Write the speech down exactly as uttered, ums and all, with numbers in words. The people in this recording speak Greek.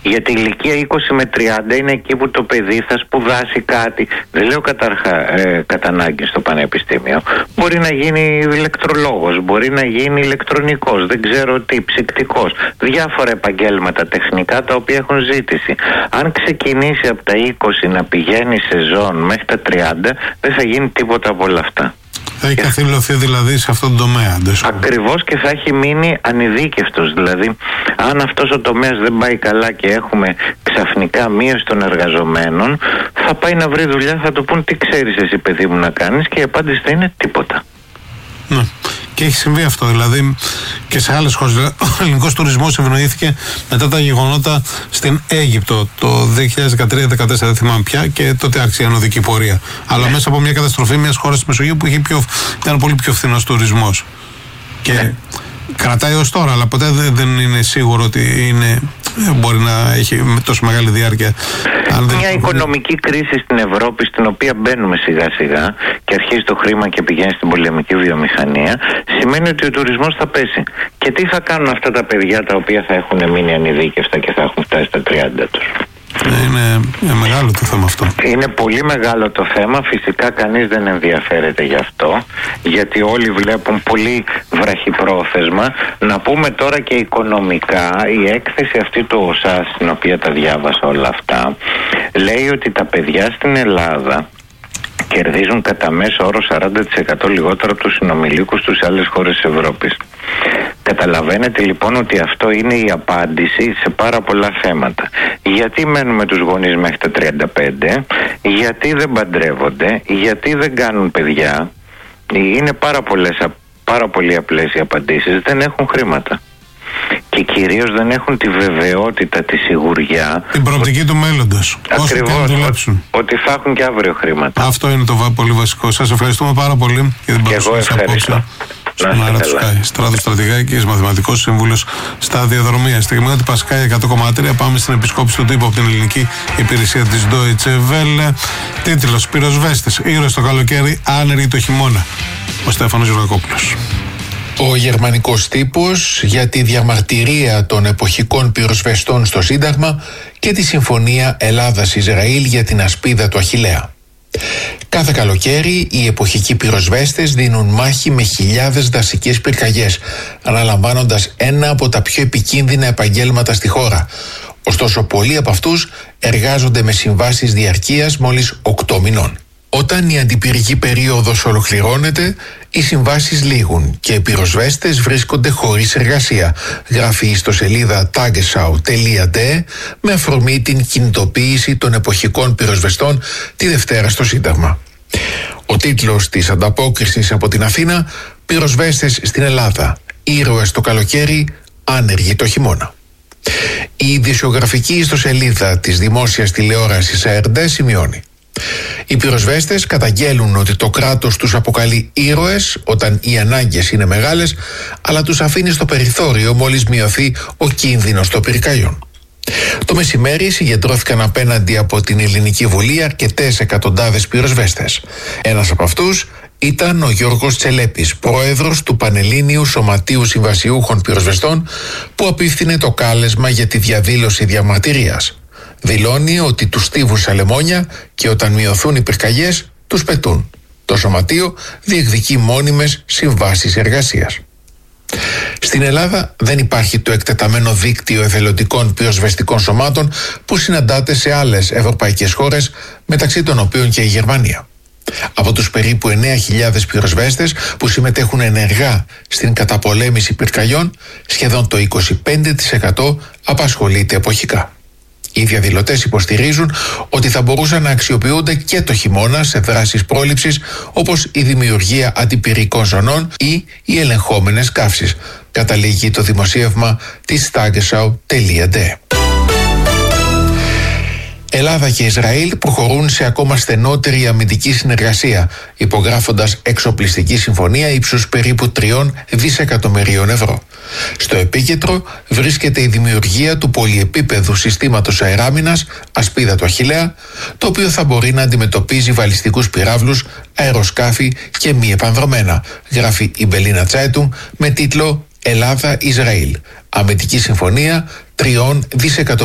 Γιατί η ηλικία είκοσι με τριάντα είναι εκεί που το παιδί θα σπουδάσει κάτι. Δεν λέω καταρχά ε, κατά ανάγκη στο πανεπιστήμιο. Μπορεί να γίνει ηλεκτρολόγος, μπορεί να γίνει ηλεκτρονικός, δεν ξέρω τι, ψυκτικός. Διάφορα επαγγέλματα τεχνικά τα οποία έχουν ζήτηση. Αν ξεκινήσει από τα είκοσι να πηγαίνει σεζόν μέχρι τα τριάντα, δεν θα γίνει τίποτα από όλα αυτά. Θα έχει καθήλωθεί δηλαδή σε αυτόν τον τομέα. Ακριβώς, και θα έχει μείνει ανειδίκευτος. Δηλαδή, αν αυτός ο τομέας δεν πάει καλά και έχουμε ξαφνικά μείωση των εργαζομένων, θα πάει να βρει δουλειά, θα του πούν τι ξέρεις εσύ παιδί μου να κάνεις, και η απάντηση θα είναι τίποτα. Ναι. Και έχει συμβεί αυτό δηλαδή και σε άλλες χώρες. Ο ελληνικός τουρισμός ευνοήθηκε μετά τα γεγονότα στην Αίγυπτο το δύο χιλιάδες δεκατρία δεκατέσσερα, δεν θυμάμαι πια, και τότε άρχισε η ανωδική πορεία. Αλλά μέσα από μια καταστροφή μιας χώρας της Μεσογείου που είχε πιο, ήταν πολύ πιο φθηνός τουρισμός. Και κρατάει ως τώρα, αλλά ποτέ δεν είναι σίγουρο ότι είναι, μπορεί να έχει τόσο μεγάλη διάρκεια. Αν δεν... Μια οικονομική κρίση στην Ευρώπη, στην οποία μπαίνουμε σιγά σιγά και αρχίζει το χρήμα και πηγαίνει στην πολεμική βιομηχανία, σημαίνει ότι ο τουρισμός θα πέσει. Και τι θα κάνουν αυτά τα παιδιά τα οποία θα έχουν μείνει ανειδίκευτα και θα έχουν φτάσει στα τριάντα τους? Είναι, είναι μεγάλο το θέμα αυτό. Είναι πολύ μεγάλο το θέμα. Φυσικά κανείς δεν ενδιαφέρεται γι' αυτό, γιατί όλοι βλέπουν πολύ βραχυπρόθεσμα. Να πούμε τώρα και οικονομικά, η έκθεση αυτή του ΟΣΑ, στην οποία τα διάβασα όλα αυτά, λέει ότι τα παιδιά στην Ελλάδα κερδίζουν κατά μέσο όρο σαράντα τοις εκατό λιγότερο από τους συνομιλίκους τους σε άλλες χώρες της Ευρώπης. Καταλαβαίνετε λοιπόν ότι αυτό είναι η απάντηση σε πάρα πολλά θέματα. Γιατί μένουμε τους γονείς μέχρι τα τριάντα πέντε, γιατί δεν παντρεύονται, γιατί δεν κάνουν παιδιά? Είναι πάρα, πολλές, πάρα πολύ απλές οι απαντήσεις. Δεν έχουν χρήματα. Και κυρίως δεν έχουν τη βεβαιότητα, τη σιγουριά. Την προοπτική ότι... του μέλλοντος. Ακριβώς, ότι, ότι θα έχουν και αύριο χρήματα. Αυτό είναι το πολύ βασικό. Σας ευχαριστούμε πάρα πολύ για την παρουσίαση απόψε. Στον αέρα του Sky. Στράτος Στρατηγάκης, μαθηματικός σύμβουλος στα διαδρομία. Στη Γερμανία Sky εκατό κόμμα τρία. Πάμε στην επισκόπηση του τύπου από την ελληνική υπηρεσία της Deutsche Welle. Τίτλος: Πυροσβέστες, ήρωες το καλοκαίρι, άνεργοι το χειμώνα. Ο Στέφανος Γιωργακόπουλος. Ο γερμανικός τύπος για τη διαμαρτυρία των εποχικών πυροσβεστών στο Σύνταγμα και τη συμφωνία Ελλάδας-Ισραήλ για την ασπίδα του Αχιλλέα. Κάθε καλοκαίρι οι εποχικοί πυροσβέστες δίνουν μάχη με χιλιάδες δασικές πυρκαγιές, αναλαμβάνοντας ένα από τα πιο επικίνδυνα επαγγέλματα στη χώρα. Ωστόσο, πολλοί από αυτούς εργάζονται με συμβάσεις διαρκείας μόλις οκτώ μηνών. Όταν η αντιπυρική περίοδος ολοκληρώνεται, οι συμβάσεις λήγουν και οι πυροσβέστες βρίσκονται χωρίς εργασία, γράφει η ιστοσελίδα tagesschau τελεία de με αφορμή την κινητοποίηση των εποχικών πυροσβεστών τη Δευτέρα στο Σύνταγμα. Ο τίτλος της ανταπόκρισης από την Αθήνα: Πυροσβέστες στην Ελλάδα, ήρωες το καλοκαίρι, άνεργοι το χειμώνα. Η ειδησιογραφική ιστοσελίδα της δημόσιας τηλεόρασης ΑΕΡΔ σημειώνει: οι πυροσβέστες καταγγέλουν ότι το κράτος τους αποκαλεί ήρωες όταν οι ανάγκες είναι μεγάλες, αλλά τους αφήνει στο περιθώριο μόλις μειωθεί ο κίνδυνος των πυρκαγιών. Το μεσημέρι συγκεντρώθηκαν απέναντι από την Ελληνική Βουλή αρκετές εκατοντάδες πυροσβέστες. Ένας από αυτούς ήταν ο Γιώργος Τσελέπης, πρόεδρος του Πανελλήνιου Σωματείου Συμβασιούχων Πυροσβεστών, που απίφθινε το κάλεσμα για τη διαδήλωση διαμαρτυρίας. Δηλώνει ότι τους στίβουν στα λεμόνια και όταν μειωθούν οι πυρκαγιές τους πετούν. Το σωματείο διεκδικεί μόνιμες συμβάσεις εργασίας. Στην Ελλάδα δεν υπάρχει το εκτεταμένο δίκτυο εθελοντικών πυροσβεστικών σωμάτων που συναντάται σε άλλες ευρωπαϊκές χώρες, μεταξύ των οποίων και η Γερμανία. Από τους περίπου εννέα χιλιάδες πυροσβέστες που συμμετέχουν ενεργά στην καταπολέμηση πυρκαγιών, σχεδόν το είκοσι πέντε τοις εκατό απασχολείται εποχικά. Οι διαδηλωτές υποστηρίζουν ότι θα μπορούσαν να αξιοποιούνται και το χειμώνα σε δράσεις πρόληψης, όπως η δημιουργία αντιπυρικών ζωνών ή οι ελεγχόμενες καύσεις, καταλήγει το δημοσίευμα της tagesschau τελεία de. Ελλάδα και Ισραήλ προχωρούν σε ακόμα στενότερη αμυντική συνεργασία, υπογράφοντας εξοπλιστική συμφωνία ύψους περίπου τριών δισεκατομμυρίων ευρώ. Στο επίκεντρο βρίσκεται η δημιουργία του πολυεπίπεδου συστήματος αεράμινας ασπίδα του Αχιλλέα, το οποίο θα μπορεί να αντιμετωπίζει βαλιστικούς πυράβλους, αεροσκάφη και μη επανδρομένα, γράφει η Berliner Zeitung με τίτλο Ελλάδα-Ισραήλ. Αμυντική συμφωνία τριών δισεκατομμυρίων